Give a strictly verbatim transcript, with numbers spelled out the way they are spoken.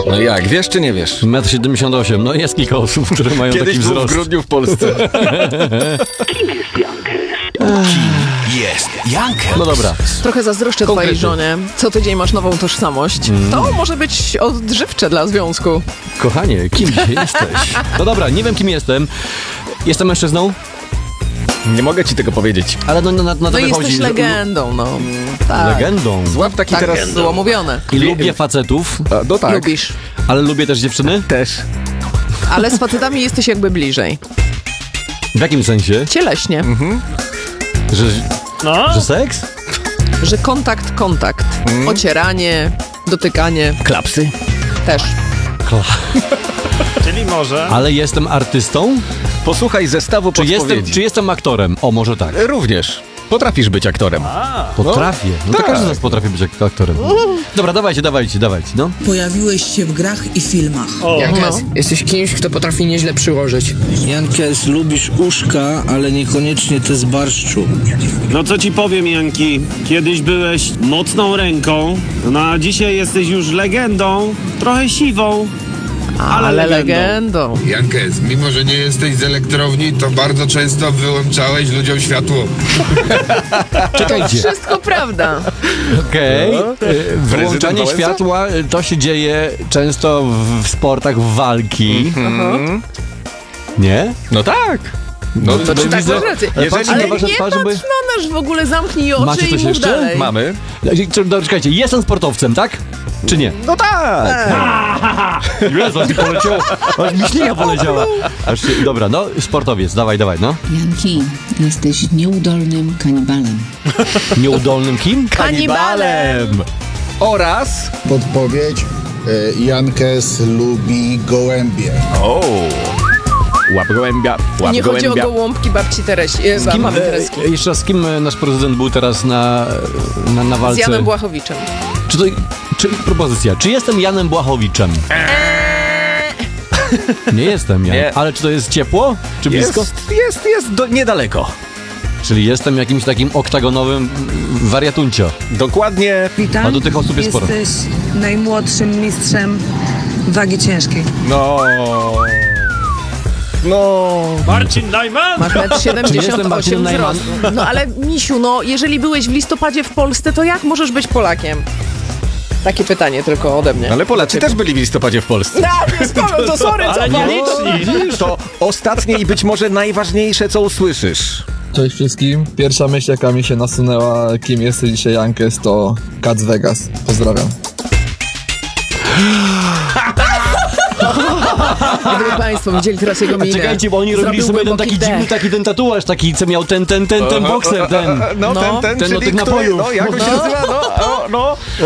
No jak, wiesz czy nie wiesz? metr siedemdziesiąt osiem, no jest kilka osób, które mają Kiedyś taki był wzrost. w grudniu w Polsce. Kim jest Jankę? Jest Jankę. No dobra. Trochę zazdroszczę Konkrety. twojej żonie. Co tydzień masz nową tożsamość. Mm. To może być odżywcze dla związku. Kochanie, kim jesteś? No dobra, nie wiem kim jestem. Jestem mężczyzną, Nie mogę ci tego powiedzieć. ale no, na, na to No i wychodzi. jesteś że- legendą, no. Tak. Legendą. Złap taki Tak teraz... było mówione. I lubię facetów, A, no tak. Lubisz. ale lubię też dziewczyny. Też. Ale z facetami jesteś jakby bliżej. W jakim sensie? Cieleśnie. Że, No, że seks? Że kontakt, kontakt. Mm. Ocieranie, dotykanie Klapsy. też. czyli może. Ale jestem artystą? Posłuchaj zestawu Czy jestem, podpowiedzi. czy jestem aktorem? O, może tak. Również. Potrafisz być aktorem. Potrafię. No to tak. każdy z nas potrafi być ak- aktorem. Dobra, dawajcie, dawajcie, dawajcie, no. Pojawiłeś się w grach i filmach. Jankes, jesteś kimś, kto potrafi nieźle przyłożyć. Jankes, lubisz uszka, ale niekoniecznie te z barszczu. No co ci powiem, Janki, kiedyś byłeś mocną ręką, no a dzisiaj jesteś już legendą, trochę siwą, ale, Ale legendą. legendą. Jankes, mimo że nie jesteś z elektrowni, to bardzo często wyłączałeś ludziom światło. Czekajcie. Wszystko prawda. Okej. No. Y, Wyłączanie Wałęsa? światła y, to się dzieje często w, w sportach w walki. Nie? No tak. No, to to czy Tak, widzę- masz rację. Ale Jeżeli- patrzę Ale na wasze nie twarze, patrz bo... na nas w ogóle, zamknij oczy Macie i coś mów jeszcze? dalej. Mamy. Czy- Dobra, czekajcie, jestem sportowcem, tak? Czy nie? No tak. Jezu, aż mi poleciało, aż mi śliga poleciała. Aż się, dobra, no, sportowiec, dawaj, dawaj, no. Janki, jesteś nieudolnym kanibalem. Nieudolnym kim? Kanibalem. Oraz... Podpowiedź. e, Jankes lubi gołębie. O. Łap gołębia, łap Nie chodzi o gołębia. gołąbki babci Teresi, e, Z kim, mamy e, Tereski. jeszcze raz, z kim e, nasz prezydent był teraz na, na, na Z walce? Janem Błachowiczem. Czy to, czy, propozycja, czy jestem Janem Błachowiczem? Nie jestem Jan, Nie. ale czy to jest ciepło? Czy blisko? Jest, jest, jest do, niedaleko. Czyli jestem jakimś takim oktagonowym wariatuncio. Dokładnie. Witam. A do tych osób jest sporo. Jesteś najmłodszym mistrzem wagi ciężkiej. No... No... Marcin Najman? Masz metr Czy jestem siedemdziesiąt Marcinem osiem Najman? wzrostu. No ale misiu, no jeżeli byłeś w listopadzie w Polsce, to jak możesz być Polakiem? Takie pytanie tylko ode mnie. Ale Polacy też byli w listopadzie w Polsce. Tak, spoko, to sorry, co Ale pan? nieliczni. To ostatnie i być może najważniejsze, co usłyszysz. Cześć wszystkim. Pierwsza myśl, jaka mi się nasunęła, kim jesteś dzisiaj Jankes, to Cat z Vegas. Pozdrawiam. Gdyby państwo widzieli teraz jego A minę. czekajcie, bo oni robili Zrobił sobie ten głęboki taki wdech. dziwny, taki ten tatuaż, taki co miał ten, ten, ten, ten bokser, ten. No, No. ten, ten, Ten czyli od tych który, napojów. no, jak on się No. nazywa? No, o, no.